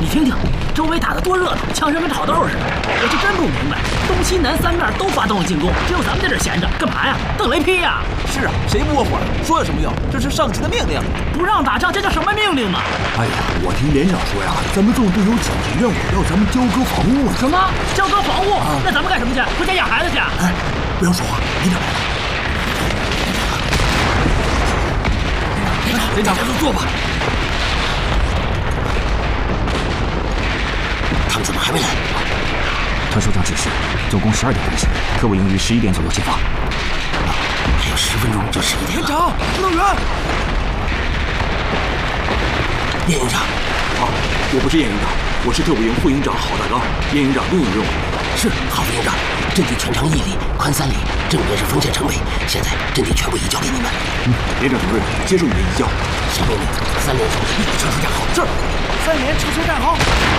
听听，周围打得多热闹，枪声跟炒豆似的。我是真不明白，东西南三面都发动了进攻，只有咱们在这闲着，干嘛呀？等雷劈呀！ 是啊，谁不窝火了？说有什么用？这是上级的命令。 不让打仗，这叫什么命令啊？ 哎呀，我听连长说呀，咱们纵队有紧急任务，要咱们交割防务呢。 什么？交割防务？那咱们干什么去？回家养孩子去？ 哎，不要说话，连长来了。 连长，就坐吧。 他们怎么还没来？ 特首长指示，总共12点开始，特务营于11点左右解放。 还有10分钟就11点了。 连长，指导员。 叶营长。 啊，我不是叶营长，我是特务营副营长郝大刚。叶营长另有任务。 是，郝副营长。阵地全长1里，宽3里，正面是丰县城北。现在阵地全部移交给你们。 连长主任，接受你的移交。 下命令，3连手立即撤出战壕。 是，3连撤出战壕。